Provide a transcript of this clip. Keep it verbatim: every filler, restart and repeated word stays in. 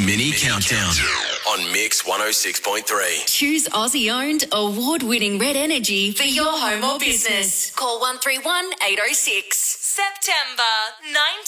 Mini Countdown on Mix one oh six point three. Choose Aussie-owned, award-winning Red Energy for your home or business. Call one three one, eight oh six. September nineteenth.